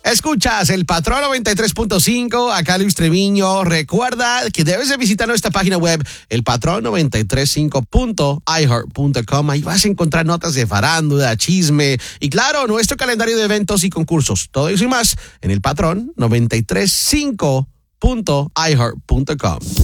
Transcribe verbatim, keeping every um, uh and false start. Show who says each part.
Speaker 1: Escuchas el Patrón noventa y tres punto cinco, acá Luis Treviño. Recuerda que debes de visitar nuestra página web, el patrón noventa y tres punto cinco punto i heart punto com. Ahí vas a encontrar notas de farándula, chisme y, claro, nuestro calendario de eventos y concursos. Todo eso y más en el Patrón noventa y tres punto cinco punto i heart punto com.